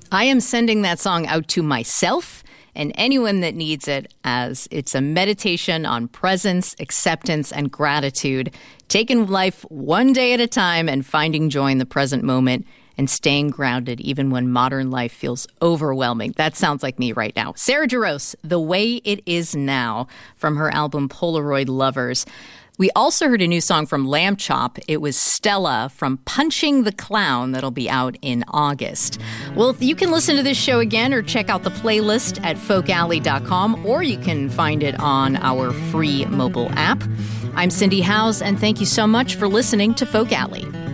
I am sending that song out to myself and anyone that needs it, as it's a meditation on presence, acceptance, and gratitude, taking life one day at a time and finding joy in the present moment and staying grounded even when modern life feels overwhelming. That sounds like me right now. Sarah Jarosz, The Way It Is Now, from her album Polaroid Lovers. We also heard a new song from Lamb Chop. It was Stella from Punching the Clown that'll be out in August. Well, you can listen to this show again or check out the playlist at folkalley.com, or you can find it on our free mobile app. I'm Cindy Howes, and thank you so much for listening to Folk Alley.